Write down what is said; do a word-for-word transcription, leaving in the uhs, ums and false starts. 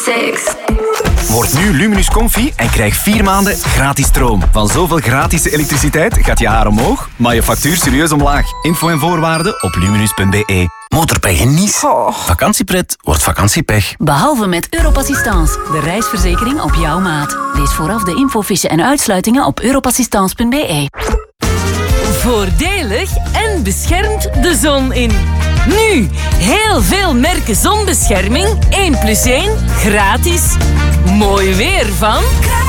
zes. Word nu Luminus Comfy en krijg vier maanden gratis stroom. Van zoveel gratis elektriciteit gaat je haar omhoog, maar je factuur serieus omlaag. Info en voorwaarden op luminus punt b e. Motorpech in Nice. Oh. Vakantiepret wordt vakantiepech. Behalve met Europassistance, de reisverzekering op jouw maat. Lees vooraf de infofiche en uitsluitingen op europassistance punt b e. Voordelig en beschermt de zon in. Nu, heel veel merken zonbescherming. één plus één, gratis. Mooi weer van...